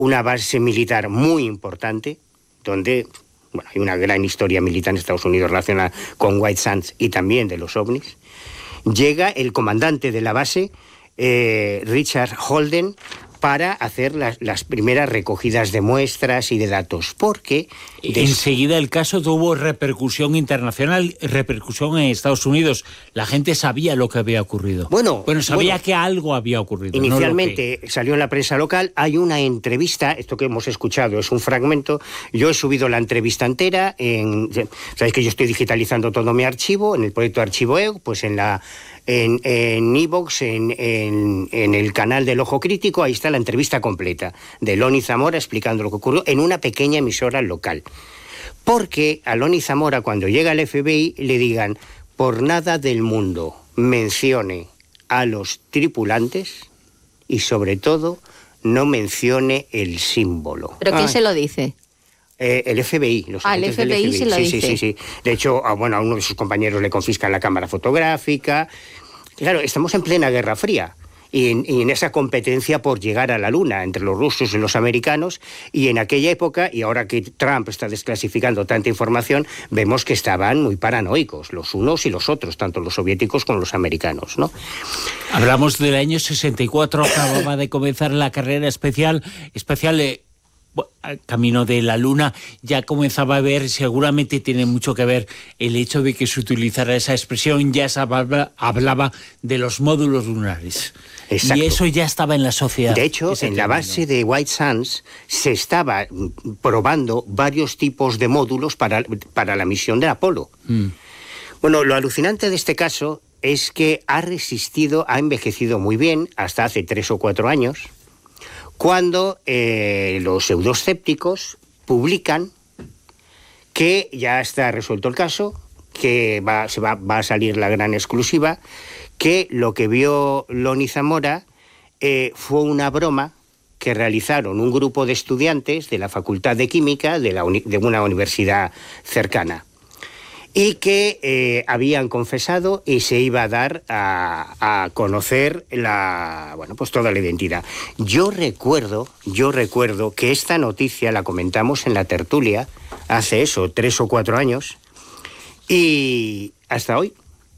una base militar muy importante, donde hay una gran historia militar en Estados Unidos relacionada con White Sands y también de los ovnis. Llega el comandante de la base, Richard Holden, para hacer las primeras recogidas de muestras y de datos, porque... Enseguida el caso tuvo repercusión internacional, repercusión en Estados Unidos. La gente sabía lo que había ocurrido. Sabía que algo había ocurrido. Inicialmente salió en la prensa local, hay una entrevista, esto que hemos escuchado es un fragmento, yo he subido la entrevista entera, sabéis que yo estoy digitalizando todo mi archivo, en el proyecto Archivo EU, pues en iVoox, en el canal del Ojo Crítico, ahí está la entrevista completa de Loni Zamora explicando lo que ocurrió en una pequeña emisora local. Porque a Loni Zamora, cuando llega al FBI, le digan, por nada del mundo mencione a los tripulantes y sobre todo no mencione el símbolo. ¿Pero quién se lo dice? El FBI. El FBI se lo dice. Sí. De hecho, a uno de sus compañeros le confiscan la cámara fotográfica. Claro, estamos en plena Guerra Fría. Y en esa competencia por llegar a la Luna entre los rusos y los americanos, y en aquella época, y ahora que Trump está desclasificando tanta información, vemos que estaban muy paranoicos, los unos y los otros, tanto los soviéticos como los americanos, ¿no? Hablamos del año 64, acababa de comenzar la carrera especial camino de la Luna. Ya comenzaba a ver, seguramente tiene mucho que ver el hecho de que se utilizara esa expresión, ya se hablaba de los módulos lunares. Exacto. Y eso ya estaba en la sociedad. De hecho, en la base de White Sands se estaba probando varios tipos de módulos para la misión de Apolo. Bueno, lo alucinante de este caso es que ha envejecido muy bien hasta hace 3 o 4 años, cuando los pseudoescépticos publican que ya está resuelto el caso, que va a salir la gran exclusiva, que lo que vio Loni Zamora fue una broma que realizaron un grupo de estudiantes de la Facultad de Química de una universidad cercana, y que habían confesado y se iba a dar a conocer toda la identidad. Yo recuerdo que esta noticia la comentamos en la tertulia hace 3 o 4 años, y hasta hoy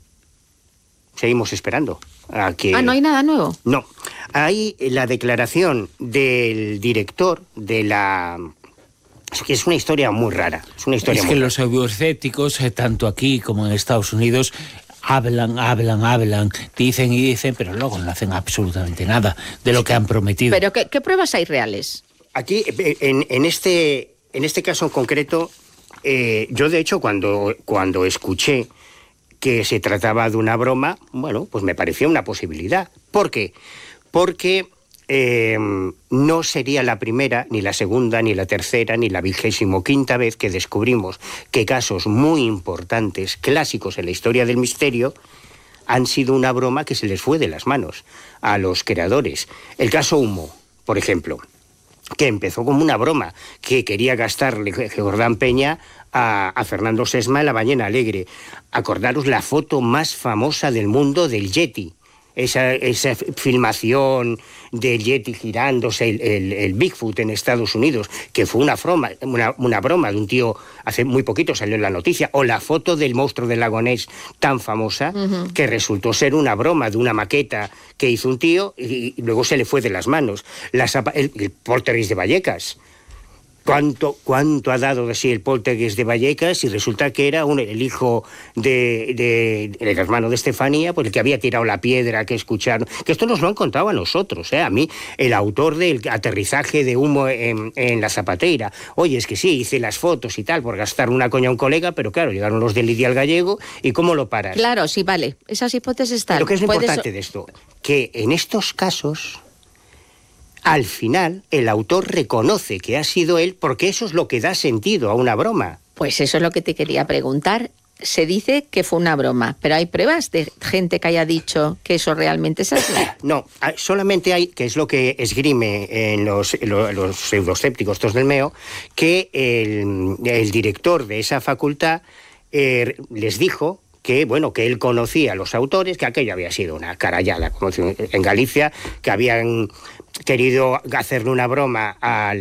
seguimos esperando a que... ¿no hay nada nuevo? No, hay la declaración del director de la... que es una historia muy rara. Los pseudoescépticos, tanto aquí como en Estados Unidos, hablan, dicen, pero luego no hacen absolutamente nada de lo que han prometido. ¿Pero qué pruebas hay reales? Aquí, en este caso en concreto, yo de hecho cuando escuché que se trataba de una broma, pues me pareció una posibilidad. ¿Por qué? Porque no sería la primera, ni la segunda, ni la tercera, ni la 25ª vez que descubrimos que casos muy importantes, clásicos en la historia del misterio, han sido una broma que se les fue de las manos a los creadores. El caso Humo, por ejemplo, que empezó como una broma, que quería gastarle Jordán Peña a Fernando Sesma en La Ballena Alegre. Acordaros la foto más famosa del mundo del Yeti. Esa filmación del Yeti girándose, el Bigfoot en Estados Unidos, que fue una broma de un tío, hace muy poquito salió en la noticia, o la foto del monstruo del lago Ness tan famosa, que resultó ser una broma de una maqueta que hizo un tío y luego se le fue de las manos. El poltergeist de Vallecas. ¿Cuánto ha dado de sí el poltergeist de Vallecas? Y resulta que era el hijo el hermano de Estefanía, pues el que había tirado la piedra que escucharon. Que esto nos lo han contado a nosotros, a mí, el autor del aterrizaje de Humo en la Zapateira. Oye, es que sí, hice las fotos y tal, por gastar una coña a un colega, pero claro, llegaron los de Lidia al Gallego, ¿y cómo lo paras? Claro, sí, vale, esas hipótesis están. Lo que es lo importante de esto, que en estos casos, al final, el autor reconoce que ha sido él, porque eso es lo que da sentido a una broma. Pues eso es lo que te quería preguntar. Se dice que fue una broma, pero ¿hay pruebas de gente que haya dicho que eso realmente es así? No, solamente hay, que es lo que esgrime en los pseudoescépticos estos del MEO, que el director de esa facultad les dijo que él conocía a los autores, que aquello había sido una carallada, como en Galicia, que habían querido hacerle una broma al